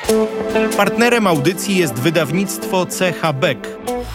Partnerem audycji jest wydawnictwo CH Beck.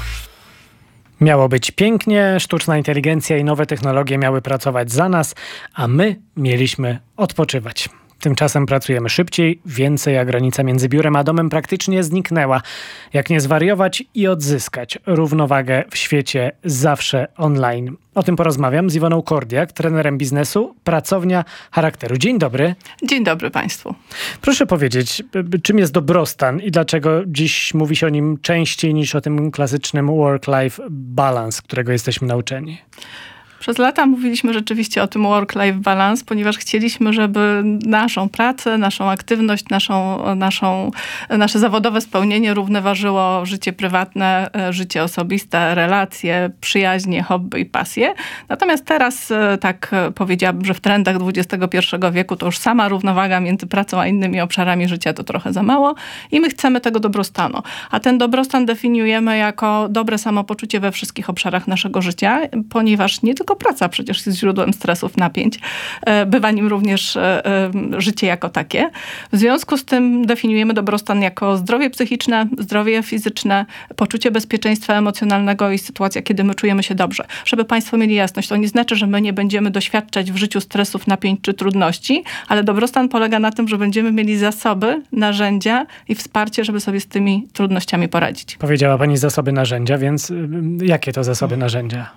Miało być pięknie, sztuczna inteligencja i nowe technologie miały pracować za nas, a my mieliśmy odpoczywać. Tymczasem pracujemy szybciej, więcej, a granica między biurem a domem praktycznie zniknęła. Jak nie zwariować i odzyskać równowagę w świecie zawsze online? O tym porozmawiam z Iwoną Kordiak, trenerem biznesu, pracownia charakteru. Dzień dobry. Dzień dobry Państwu. Proszę powiedzieć, czym jest dobrostan i dlaczego dziś mówi się o nim częściej niż o tym klasycznym work-life balance, którego jesteśmy nauczeni? Przez lata mówiliśmy rzeczywiście o tym work-life balance, ponieważ chcieliśmy, żeby naszą pracę, naszą aktywność, nasze zawodowe spełnienie równoważyło życie prywatne, życie osobiste, relacje, przyjaźnie, hobby i pasje. Natomiast teraz, tak powiedziałabym, że w trendach XXI wieku to już sama równowaga między pracą a innymi obszarami życia to trochę za mało i my chcemy tego dobrostanu. A ten dobrostan definiujemy jako dobre samopoczucie we wszystkich obszarach naszego życia, ponieważ nie tylko praca przecież jest źródłem stresów, napięć. Bywa nim również życie jako takie. W związku z tym definiujemy dobrostan jako zdrowie psychiczne, zdrowie fizyczne, poczucie bezpieczeństwa emocjonalnego i sytuacja, kiedy my czujemy się dobrze. Żeby Państwo mieli jasność, to nie znaczy, że my nie będziemy doświadczać w życiu stresów, napięć czy trudności, ale dobrostan polega na tym, że będziemy mieli zasoby, narzędzia i wsparcie, żeby sobie z tymi trudnościami poradzić. Powiedziała Pani zasoby, narzędzia, więc jakie to zasoby, narzędzia?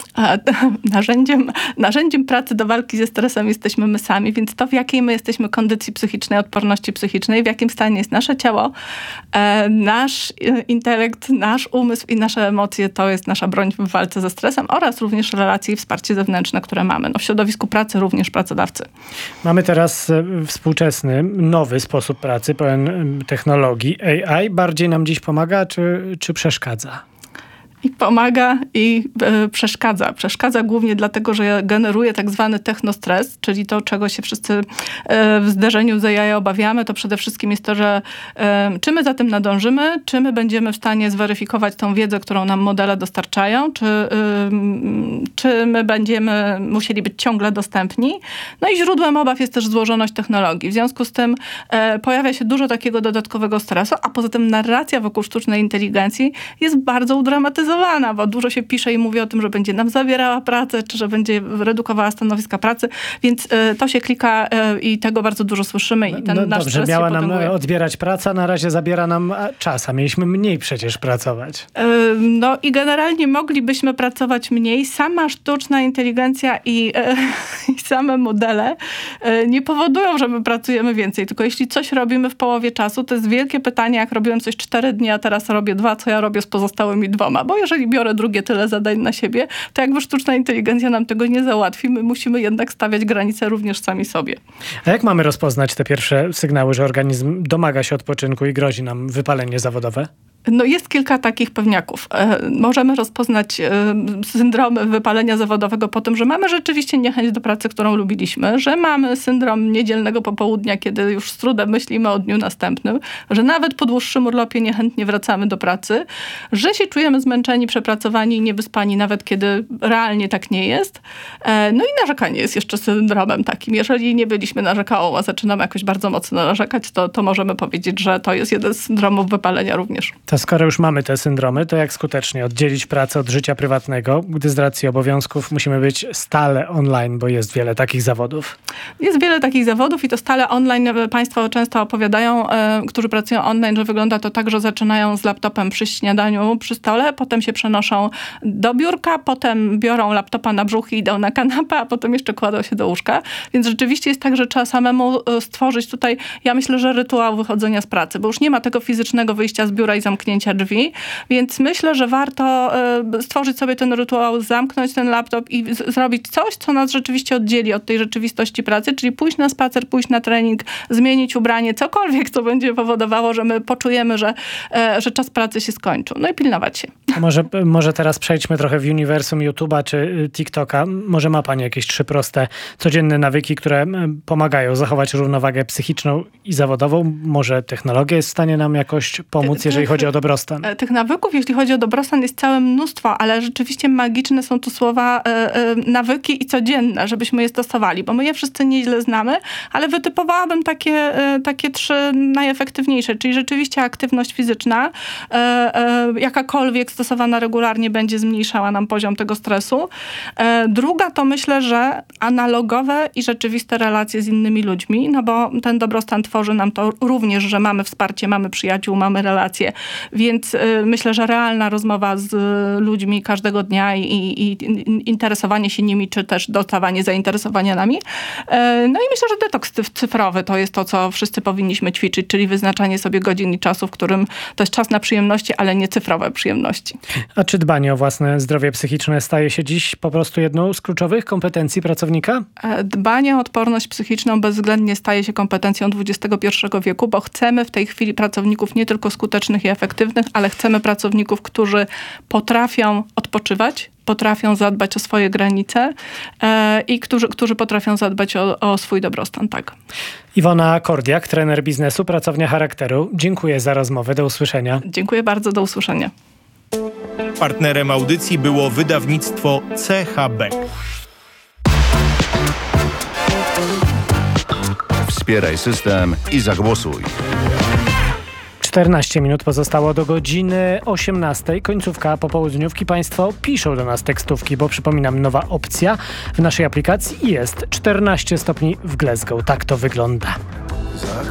Narzędziem pracy do walki ze stresem jesteśmy my sami, więc to, w jakiej my jesteśmy kondycji psychicznej, odporności psychicznej, w jakim stanie jest nasze ciało, nasz intelekt, nasz umysł i nasze emocje, to jest nasza broń w walce ze stresem oraz również relacje i wsparcie zewnętrzne, które mamy. W środowisku pracy również pracodawcy. Mamy teraz współczesny, nowy sposób pracy, pełen technologii. AI bardziej nam dziś pomaga czy przeszkadza? I pomaga i przeszkadza. Przeszkadza głównie dlatego, że generuje tak zwany technostres, czyli to, czego się wszyscy w zderzeniu z AI obawiamy, to przede wszystkim jest to, że czy my za tym nadążymy, czy my będziemy w stanie zweryfikować tą wiedzę, którą nam modele dostarczają, czy my będziemy musieli być ciągle dostępni. No i źródłem obaw jest też złożoność technologii. W związku z tym pojawia się dużo takiego dodatkowego stresu, a poza tym narracja wokół sztucznej inteligencji jest bardzo udramatyzowana, bo dużo się pisze i mówi o tym, że będzie nam zabierała pracę, czy że będzie redukowała stanowiska pracy, więc to się klika i tego bardzo dużo słyszymy i ten nasz stres miała się nam potęguje. odbierać praca, na razie zabiera nam czas, a mieliśmy mniej przecież pracować. No i generalnie moglibyśmy pracować mniej. Sama sztuczna inteligencja i same modele nie powodują, że my pracujemy więcej, tylko jeśli coś robimy w połowie czasu, to jest wielkie pytanie, jak robiłem coś 4 dni, a teraz robię 2, co ja robię z pozostałymi 2, bo jeżeli biorę drugie tyle zadań na siebie, to jakby sztuczna inteligencja nam tego nie załatwi. My musimy jednak stawiać granice również sami sobie. A jak mamy rozpoznać te pierwsze sygnały, że organizm domaga się odpoczynku i grozi nam wypalenie zawodowe? No jest kilka takich pewniaków. Możemy rozpoznać syndromy wypalenia zawodowego po tym, że mamy rzeczywiście niechęć do pracy, którą lubiliśmy, że mamy syndrom niedzielnego popołudnia, kiedy już z trudem myślimy o dniu następnym, że nawet po dłuższym urlopie niechętnie wracamy do pracy, że się czujemy zmęczeni, przepracowani i niewyspani, nawet kiedy realnie tak nie jest. No i narzekanie jest jeszcze syndromem takim. Jeżeli nie byliśmy narzekałą, a zaczynamy jakoś bardzo mocno narzekać, to możemy powiedzieć, że to jest jeden z syndromów wypalenia również. To skoro już mamy te syndromy, to jak skutecznie oddzielić pracę od życia prywatnego, gdy z racji obowiązków musimy być stale online, bo jest wiele takich zawodów? Jest wiele takich zawodów i to stale online. Państwo często opowiadają, którzy pracują online, że wygląda to tak, że zaczynają z laptopem przy śniadaniu, przy stole, potem się przenoszą do biurka, potem biorą laptopa na brzuch i idą na kanapę, a potem jeszcze kładą się do łóżka. Więc rzeczywiście jest tak, że trzeba samemu stworzyć tutaj, ja myślę, że rytuał wychodzenia z pracy, bo już nie ma tego fizycznego wyjścia z biura i zamknięcia drzwi, więc myślę, że warto stworzyć sobie ten rytuał, zamknąć ten laptop i zrobić coś, co nas rzeczywiście oddzieli od tej rzeczywistości pracy, czyli pójść na spacer, pójść na trening, zmienić ubranie, cokolwiek, co będzie powodowało, że my poczujemy, że czas pracy się skończył. No i pilnować się. Może teraz przejdźmy trochę w uniwersum YouTube'a czy TikToka. Może ma pani jakieś 3 proste, codzienne nawyki, które pomagają zachować równowagę psychiczną i zawodową? Może technologia jest w stanie nam jakoś pomóc, jeżeli chodzi o dobrostan? Tych nawyków, jeśli chodzi o dobrostan, jest całe mnóstwo, ale rzeczywiście magiczne są tu słowa nawyki i codzienne, żebyśmy je stosowali, bo my je wszyscy nieźle znamy, ale wytypowałabym takie 3 najefektywniejsze, czyli rzeczywiście aktywność fizyczna, jakakolwiek stosowana regularnie będzie zmniejszała nam poziom tego stresu. Druga to myślę, że analogowe i rzeczywiste relacje z innymi ludźmi, no bo ten dobrostan tworzy nam to również, że mamy wsparcie, mamy przyjaciół, mamy relacje, więc myślę, że realna rozmowa z ludźmi każdego dnia i interesowanie się nimi, czy też dostawanie zainteresowania nami. No i myślę, że detoks cyfrowy to jest to, co wszyscy powinniśmy ćwiczyć, czyli wyznaczanie sobie godzin i czasu, w którym to jest czas na przyjemności, ale nie cyfrowe przyjemności. A czy dbanie o własne zdrowie psychiczne staje się dziś po prostu jedną z kluczowych kompetencji pracownika? Dbanie o odporność psychiczną bezwzględnie staje się kompetencją XXI wieku, bo chcemy w tej chwili pracowników nie tylko skutecznych i efektywnych, ale chcemy pracowników, którzy potrafią odpoczywać, potrafią zadbać o swoje granice i którzy potrafią zadbać o swój dobrostan, tak. Iwona Kordiak, trener biznesu, pracownia charakteru. Dziękuję za rozmowę. Do usłyszenia. Dziękuję bardzo. Do usłyszenia. Partnerem audycji było wydawnictwo CH Beck. Wspieraj system i zagłosuj. 14 minut pozostało do godziny 18. Końcówka popołudniówki. Państwo piszą do nas tekstówki, bo przypominam, nowa opcja w naszej aplikacji jest 14 stopni w Glasgow. Tak to wygląda.